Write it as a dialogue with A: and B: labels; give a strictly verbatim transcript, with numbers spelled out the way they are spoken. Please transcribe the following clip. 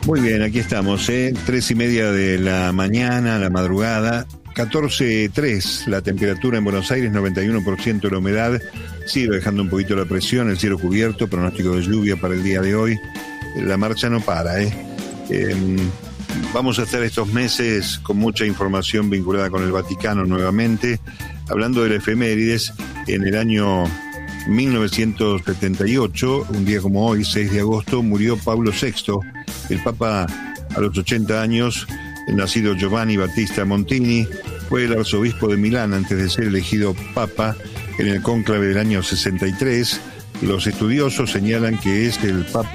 A: Muy bien, aquí estamos, ¿eh? Tres y media de la mañana, la madrugada, catorce punto tres la temperatura en Buenos Aires, noventa y uno por ciento la humedad, sigue bajando un poquito la presión, el cielo cubierto, pronóstico de lluvia para el día de hoy. La marcha no para, ¿eh? eh vamos a estar estos meses con mucha información vinculada con el Vaticano nuevamente, hablando de la efemérides. En el año mil novecientos setenta y ocho, un día como hoy, seis de agosto, murió Pablo sexto, el Papa a los ochenta años, nacido Giovanni Battista Montini, fue el arzobispo de Milán antes de ser elegido Papa en el cónclave del año sesenta y tres. Los estudiosos señalan que es el Papa